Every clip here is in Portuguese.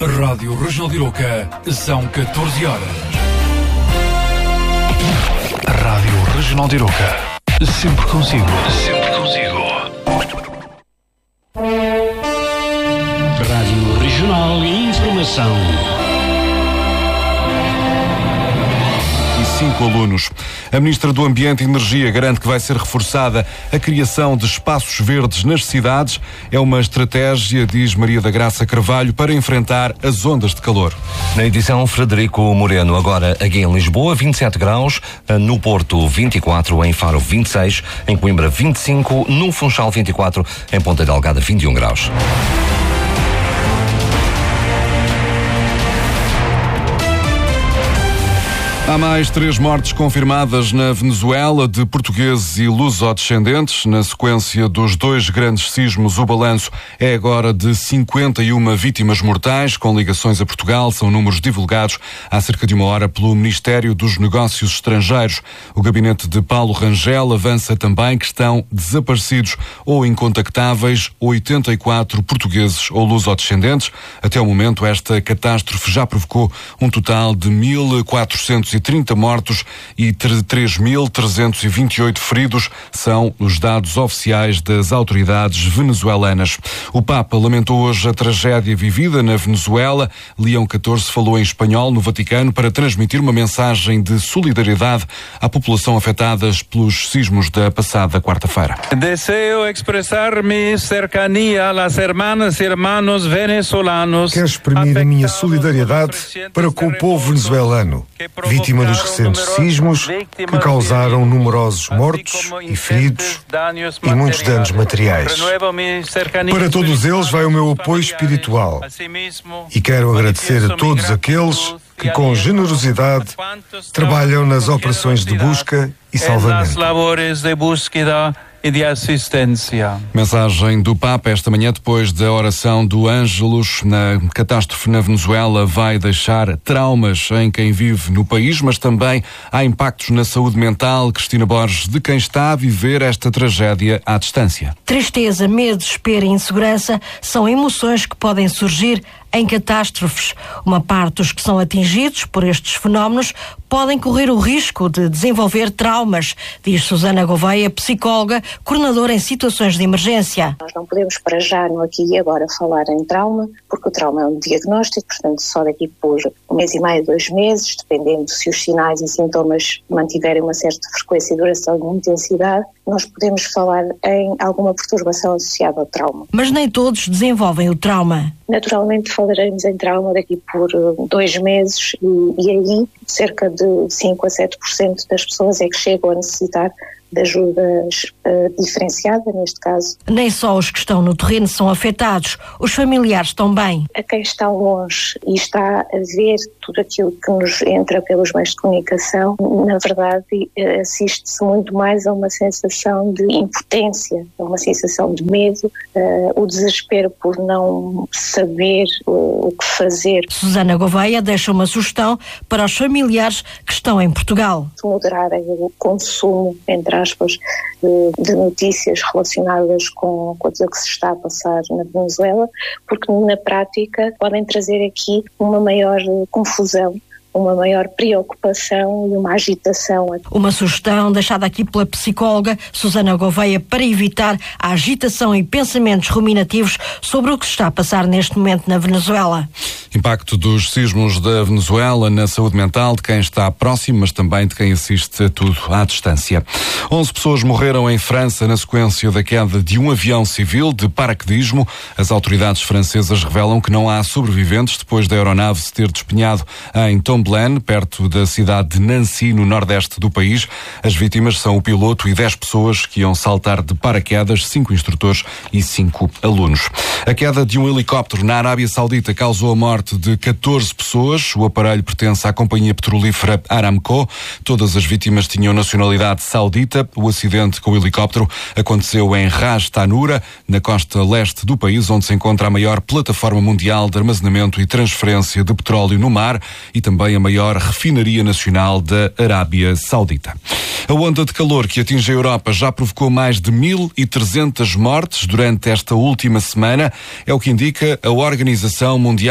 Rádio Regional de Aroca, são 14 horas. Rádio Regional de Aroca, sempre consigo. Sempre consigo. Rádio Regional e Informação. 5 alunos. A Ministra do Ambiente e Energia garante que vai ser reforçada a criação de espaços verdes nas cidades. É uma estratégia, diz Maria da Graça Carvalho, para enfrentar as ondas de calor. Na edição, Frederico Moreno, agora aqui em Lisboa, 27 graus, no Porto 24, em Faro 26, em Coimbra 25, no Funchal 24, em Ponta Delgada 21 graus. Há mais 3 mortes confirmadas na Venezuela de portugueses e lusodescendentes. Na sequência dos 2 grandes sismos, o balanço é agora de 51 vítimas mortais, com ligações a Portugal. São números divulgados há cerca de 1 hora pelo Ministério dos Negócios Estrangeiros. O gabinete de Paulo Rangel avança também que estão desaparecidos ou incontactáveis 84 portugueses ou lusodescendentes. Até o momento, esta catástrofe já provocou um total de 1.430 mortos e 3.328 feridos, são os dados oficiais das autoridades venezuelanas. O Papa lamentou hoje a tragédia vivida na Venezuela. Leão XIV falou em espanhol no Vaticano para transmitir uma mensagem de solidariedade à população afetada pelos sismos da passada quarta-feira. Deseo expressar mi cercanía a las hermanas y hermanos venezolanos. Quero exprimir a minha solidariedade para com o povo venezuelano, vítima dos recentes sismos que causaram numerosos mortos e feridos e muitos danos materiais. Para todos eles vai o meu apoio espiritual e quero agradecer a todos aqueles que com generosidade trabalham nas operações de busca e salvamento. E de assistência. Mensagem do Papa esta manhã depois da oração do Ângelus. Na catástrofe na Venezuela vai deixar traumas em quem vive no país, mas também há impactos na saúde mental. Cristina Borges, de quem está a viver esta tragédia à distância. Tristeza, medo, desespero e insegurança são emoções que podem surgir em catástrofes. Uma parte dos que são atingidos por estes fenómenos podem correr o risco de desenvolver traumas, diz Susana Gouveia, psicóloga, coordenadora em situações de emergência. Nós não podemos para já, no aqui e agora, falar em trauma, porque o trauma é um diagnóstico, portanto só daqui por 1 mês e meio, 2 meses, dependendo se os sinais e sintomas mantiverem uma certa frequência, duração e intensidade, nós podemos falar em alguma perturbação associada ao trauma. Mas nem todos desenvolvem o trauma. Naturalmente falaremos em trauma daqui por 2 meses e aí cerca de 5 a 7% das pessoas é que chegam a necessitar de ajuda diferenciada, neste caso. Nem só os que estão no terreno são afetados, os familiares também. A quem está longe e está a ver tudo aquilo que nos entra pelos meios de comunicação, na verdade assiste-se muito mais a uma sensação de impotência, a uma sensação de medo, o desespero por não saber o que fazer. Susana Gouveia deixa uma sugestão para os familiares que estão em Portugal. Moderarem o consumo, entre aspas, de notícias relacionadas com aquilo que se está a passar na Venezuela, porque na prática podem trazer aqui uma maior confusão, uma maior preocupação e uma agitação. Uma sugestão deixada aqui pela psicóloga Susana Gouveia para evitar a agitação e pensamentos ruminativos sobre o que se está a passar neste momento na Venezuela. Impacto dos sismos da Venezuela na saúde mental de quem está próximo, mas também de quem assiste a tudo à distância. 11 pessoas morreram em França na sequência da queda de um avião civil de paraquedismo. As autoridades francesas revelam que não há sobreviventes depois da aeronave se ter despenhado em Tomblaine, perto da cidade de Nancy, no nordeste do país. As vítimas são o piloto e 10 pessoas que iam saltar de paraquedas, 5 instrutores e 5 alunos. A queda de um helicóptero na Arábia Saudita causou a morte de 14 pessoas. O aparelho pertence à companhia petrolífera Aramco. Todas as vítimas tinham nacionalidade saudita. O acidente com o helicóptero aconteceu em Ras Tanura, na costa leste do país, onde se encontra a maior plataforma mundial de armazenamento e transferência de petróleo no mar e também a maior refinaria nacional da Arábia Saudita. A onda de calor que atinge a Europa já provocou mais de 1.300 mortes durante esta última semana. É o que indica a Organização Mundial da Saúde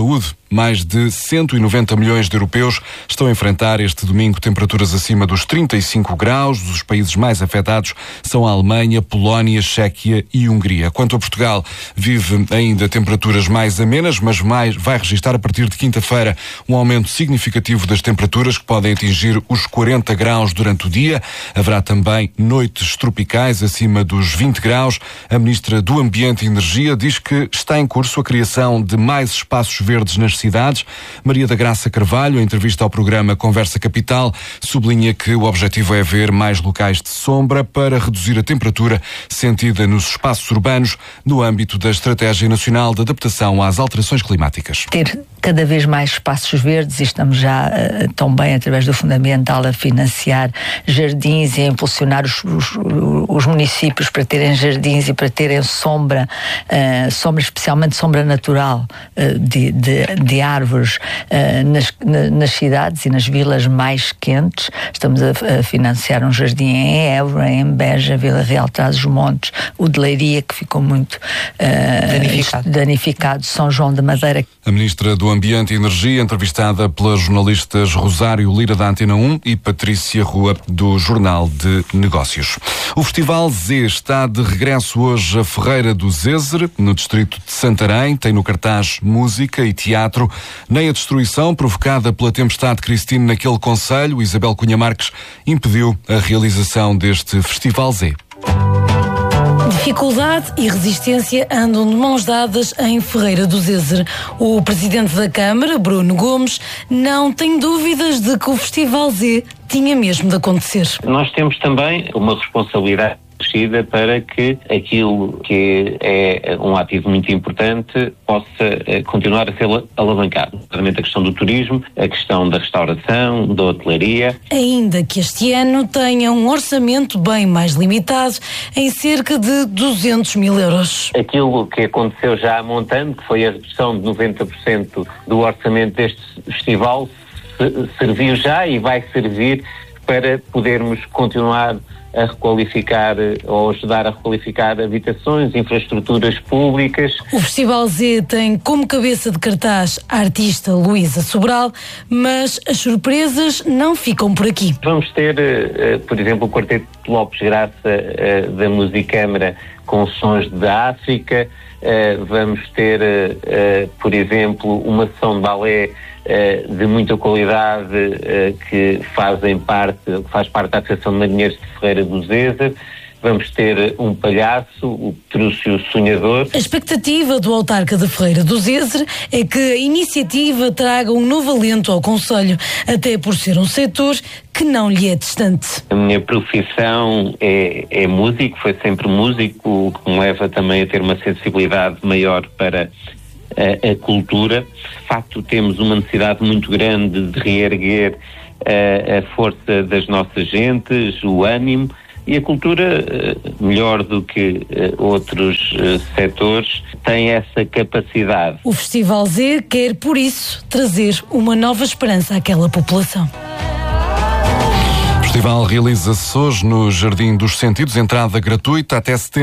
saúde. Mais de 190 milhões de europeus estão a enfrentar este domingo temperaturas acima dos 35 graus. Os países mais afetados são a Alemanha, Polónia, Chequia e Hungria. Quanto a Portugal, vive ainda temperaturas mais amenas, mas vai registrar a partir de quinta-feira um aumento significativo das temperaturas que podem atingir os 40 graus durante o dia. Haverá também noites tropicais acima dos 20 graus. A Ministra do Ambiente e Energia diz que está em curso a criação de mais espaços verdes nas cidades. Maria da Graça Carvalho, em entrevista ao programa Conversa Capital, sublinha que o objetivo é haver mais locais de sombra para reduzir a temperatura sentida nos espaços urbanos no âmbito da Estratégia Nacional de Adaptação às Alterações Climáticas. Ter cada vez mais espaços verdes, e estamos já também através do Fundamental a financiar jardins e a impulsionar os municípios para terem jardins e para terem sombra, especialmente sombra natural de árvores nas cidades e nas vilas mais quentes. Estamos a financiar um jardim em Évora, em Beja, Vila Real, Trás-os-Montes, o de Leiria, que ficou muito danificado, São João da Madeira. A Ministra do Ambiente e Energia, entrevistada pelas jornalistas Rosário Lira, da Antena 1, e Patrícia Rua, do Jornal de Negócios. O Festival Z está de regresso hoje a Ferreira do Zezer, no distrito de Santarém. Tem no cartaz música e teatro. Nem a destruição provocada pela tempestade Cristine naquele concelho, Isabel Cunha Marques, impediu a realização deste Festival Z. Dificuldade e resistência andam de mãos dadas em Ferreira do Zezer. O presidente da Câmara, Bruno Gomes, não tem dúvidas de que o Festival Z tinha mesmo de acontecer. Nós temos também uma responsabilidade para que aquilo que é um ativo muito importante possa continuar a ser alavancado. Nomeadamente a questão do turismo, a questão da restauração, da hotelaria. Ainda que este ano tenha um orçamento bem mais limitado, em cerca de 200 mil euros. Aquilo que aconteceu já há montante, que foi a redução de 90% do orçamento deste festival, serviu já e vai servir para podermos continuar a requalificar ou ajudar a requalificar habitações, infraestruturas públicas. O Festival Z tem como cabeça de cartaz a artista Luísa Sobral, mas as surpresas não ficam por aqui. Vamos ter, por exemplo, o Quarteto de Lopes Graça da Musicâmara com sons da África. Vamos ter, por exemplo, uma sessão de balé de muita qualidade que faz parte da Associação de Marinheiros de Ferreira do Zezer. Vamos ter um palhaço, o Petrúcio Sonhador. A expectativa do autarca de Ferreira do Zezer é que a iniciativa traga um novo alento ao concelho, até por ser um setor que não lhe é distante. A minha profissão é músico, foi sempre músico, o que me leva também a ter uma sensibilidade maior para a cultura. De facto, temos uma necessidade muito grande de reerguer a força das nossas gentes, o ânimo, e a cultura, melhor do que outros setores, tem essa capacidade. O Festival Z quer, por isso, trazer uma nova esperança àquela população. O festival realiza-se hoje no Jardim dos Sentidos, entrada gratuita até setembro.